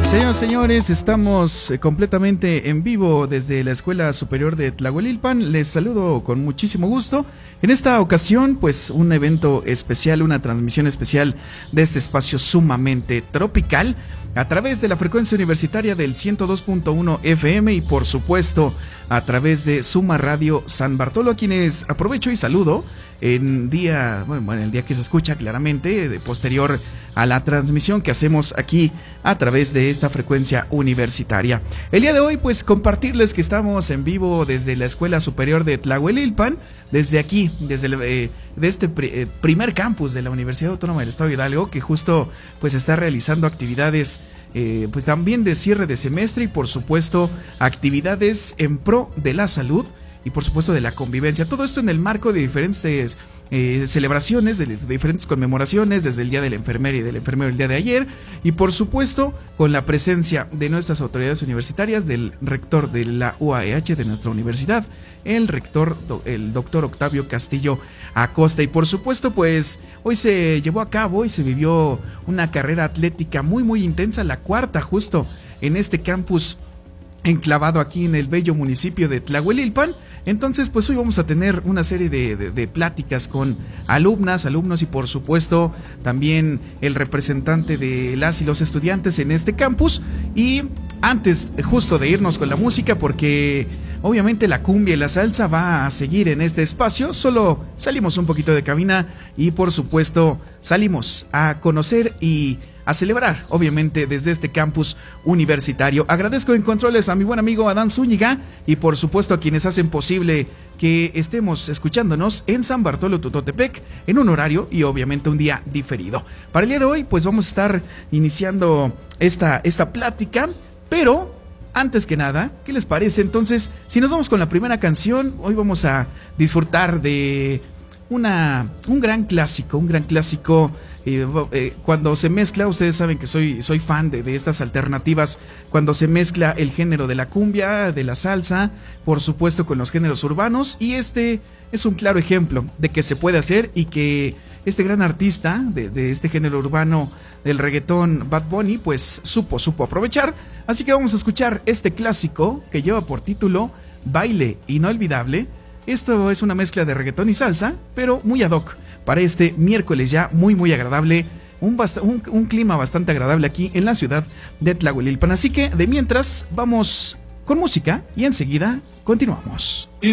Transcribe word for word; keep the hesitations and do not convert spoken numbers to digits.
Señoras y señores, estamos completamente en vivo desde la Escuela Superior de Tlahuelilpan. Les saludo con muchísimo gusto. En esta ocasión, pues un evento especial, una transmisión especial de este espacio sumamente tropical a través de la frecuencia universitaria del ciento dos punto uno F M y por supuesto a través de Suma Radio San Bartolo, a quienes aprovecho y saludo en día, bueno, el día que se escucha claramente, de posterior a la transmisión que hacemos aquí a través de esta frecuencia universitaria. El día de hoy, pues compartirles que estamos en vivo desde la Escuela Superior de Tlahuelilpan, desde aquí, desde el, eh, de este pr eh, primer campus de la Universidad Autónoma del Estado de Hidalgo, que justo pues está realizando actividades Eh, pues también de cierre de semestre y por supuesto actividades en pro de la salud y por supuesto de la convivencia. Todo esto en el marco de diferentes eh, celebraciones, de, de diferentes conmemoraciones, desde el Día de la Enfermera y del Enfermero el día de ayer, y por supuesto con la presencia de nuestras autoridades universitarias, del rector de la U A E H de nuestra universidad, el rector, el doctor Octavio Castillo Acosta. Y por supuesto, pues hoy se llevó a cabo y se vivió una carrera atlética muy muy intensa, la cuarta justo en este campus enclavado aquí en el bello municipio de Tlahuelilpan. Entonces pues hoy vamos a tener una serie de, de, de pláticas con alumnas, alumnos y por supuesto también el representante de las y los estudiantes en este campus. Y antes justo de irnos con la música, porque obviamente la cumbia y la salsa va a seguir en este espacio, solo salimos un poquito de cabina y por supuesto salimos a conocer y a celebrar, obviamente, desde este campus universitario. Agradezco en controles a mi buen amigo Adán Zúñiga y por supuesto a quienes hacen posible que estemos escuchándonos en San Bartolo Tutotepec en un horario y obviamente un día diferido. Para el día de hoy pues vamos a estar iniciando esta, esta plática, pero antes que nada, ¿qué les parece? Entonces, si nos vamos con la primera canción, hoy vamos a disfrutar de una, un gran clásico, un gran clásico. Eh, eh, cuando se mezcla, ustedes saben que soy, soy fan de, de estas alternativas, cuando se mezcla el género de la cumbia, de la salsa, por supuesto con los géneros urbanos, y este es un claro ejemplo de que se puede hacer y que este gran artista de, de este género urbano del reggaetón, Bad Bunny, pues supo, supo aprovechar. Así que vamos a escuchar este clásico que lleva por título Baile Inolvidable. Esto es una mezcla de reggaetón y salsa, pero muy ad hoc para este miércoles ya muy muy agradable, un, un, un clima bastante agradable aquí en la ciudad de Tlahuelilpan. Así que de mientras vamos con música y enseguida continuamos.